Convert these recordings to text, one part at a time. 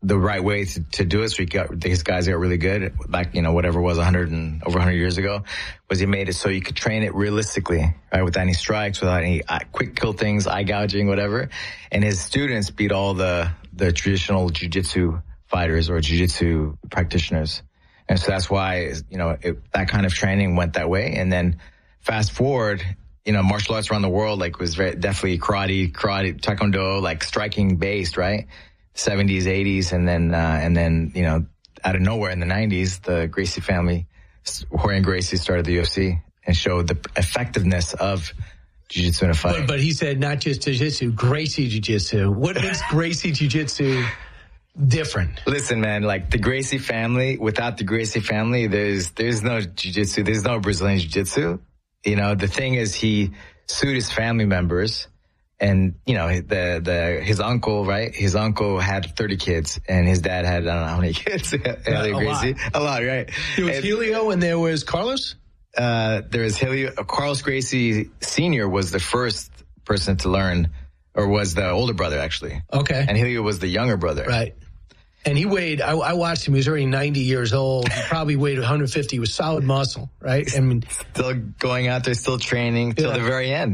the right way to do it. So these guys got really good back, whatever it was over 100 years ago, was he made it so you could train it realistically, right? Without any strikes, without any quick kill things, eye gouging, whatever. And his students beat all the traditional jiu-jitsu fighters or jiu-jitsu practitioners. And so that's why, that kind of training went that way. And then fast forward, martial arts around the world, was definitely karate, taekwondo, striking based, right? 70s, 80s, and then, out of nowhere in the 90s, the Gracie family, Rorion Gracie, started the UFC and showed the effectiveness of jiu-jitsu in a fight. But he said not just jiu-jitsu, Gracie jiu-jitsu. What makes Gracie jiu-jitsu different? Listen, man, the Gracie family, without the Gracie family, there's no jiu-jitsu, there's no Brazilian jiu-jitsu. The thing is, he sued his family members. And, his uncle, right? His uncle had 30 kids and his dad had, I don't know how many kids. A lot, right? There was Helio and there was Carlos? There was Helio. Carlos Gracie Sr. was the first person to learn, or was the older brother, actually. Okay. And Helio was the younger brother. Right. And he weighed, I watched him, he was already 90 years old. He probably weighed 150 with solid muscle, right? Still going out there, still training till the very end.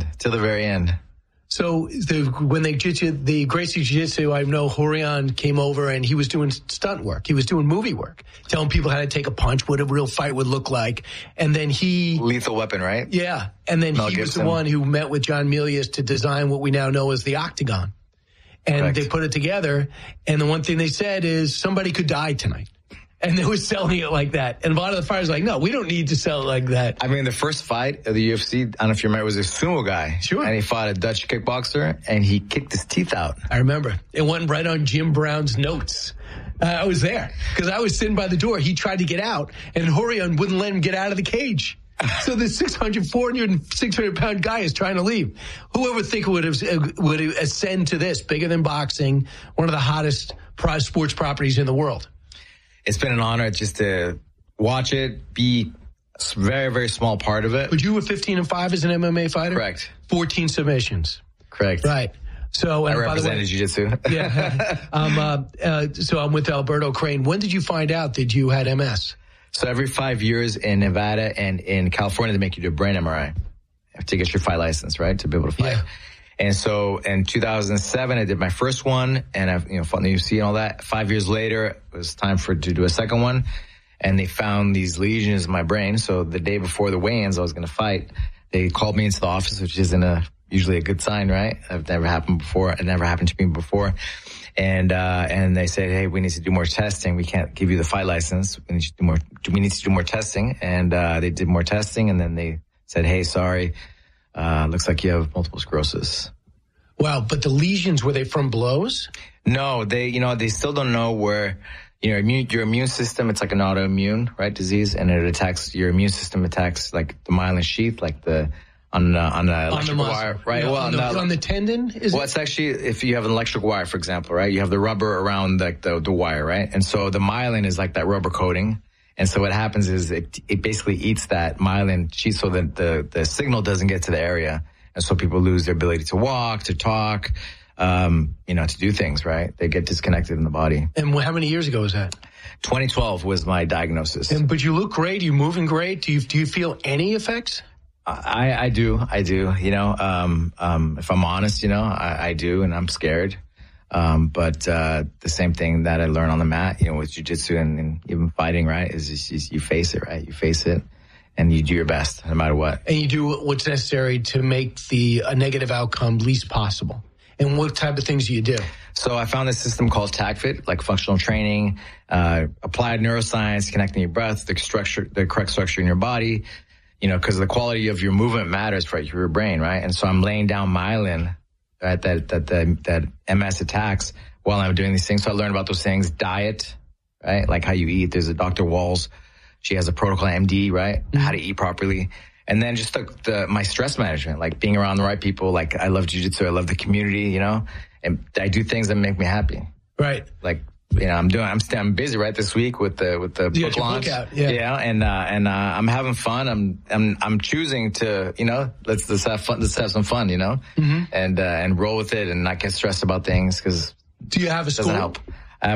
So when they the Gracie Jiu-Jitsu, I know Rorion came over and he was doing stunt work. He was doing movie work, telling people how to take a punch, what a real fight would look like. And then Lethal Weapon, right? Yeah. And then Mel Gibson was the one who met with John Milius to design what we now know as the Octagon. And Correct. They put it together. And the one thing they said is somebody could die tonight. And they were selling it like that. And a lot of the fighters were like, no, we don't need to sell it like that. I mean, the first fight of the UFC, I don't know if you remember, was a sumo guy. Sure. And he fought a Dutch kickboxer, and he kicked his teeth out. I remember. It went right on Jim Brown's notes. I was there because I was sitting by the door. He tried to get out, and Rorion wouldn't let him get out of the cage. So the 400 and 600-pound guy is trying to leave. Whoever think would ascend to this, bigger than boxing, one of the hottest sports properties in the world. It's been an honor just to watch it, be a very, very small part of it. But you were 15-5 as an MMA fighter? Correct. 14 submissions. Correct. Right. So I represented jiu-jitsu. Yeah. So I'm with Alberto Crane. When did you find out that you had MS? So every 5 years in Nevada and in California, they make you do a brain MRI to get your fight license, right, to be able to fight. Yeah. And so in 2007, I did my first one, and I fought in the UFC and all that. 5 years later, it was time to do a second one, and they found these lesions in my brain. So the day before the weigh-ins, I was going to fight. They called me into the office, which isn't usually a good sign, right? It never happened before. It never happened to me before. And they said, hey, we need to do more testing. We can't give you the fight license. We need to do more testing. And they did more testing, and then they said, hey, sorry. Looks like you have multiple sclerosis. Wow, but the lesions, were they from blows? No, they still don't know where, your immune system, it's like an autoimmune, right, disease, and it attacks, your immune system attacks like the myelin sheath, like on the electrical wire, right? Yeah, well, on the tendon? It's actually, if you have an electric wire, for example, right, you have the rubber around the wire, right? And so the myelin is like that rubber coating. And so what happens is it basically eats that myelin sheath so that the signal doesn't get to the area. And so people lose their ability to walk, to talk, to do things, right? They get disconnected in the body. And how many years ago was that? 2012 was my diagnosis. But you look great. You're moving great. Do you feel any effects? I do. If I'm honest, I do, and I'm scared. But the same thing that I learned on the mat, with jiu-jitsu and even fighting, right, is you face it, right? You face it and you do your best no matter what. And you do what's necessary to make a negative outcome least possible. And what type of things do you do? So I found this system called TACFIT, like functional training, applied neuroscience, connecting your breath, the correct structure in your body, because the quality of your movement matters for your brain, right? And so I'm laying down myelin, right, that MS attacks while I'm doing these things. So I learned about those things, diet, right, like how you eat. There's a Dr. Walls. She has a protocol MD, right, how to eat properly. And then just my stress management, like being around the right people. Like I love jiu-jitsu. I love the community, and I do things that make me happy. Right. Like, I'm busy right this week with the book launch. Book out, yeah. Yeah. And I'm having fun. I'm choosing to, let's have fun. Let's have some fun, Mm-hmm. and roll with it and not get stressed about things because do you have a school? Doesn't help.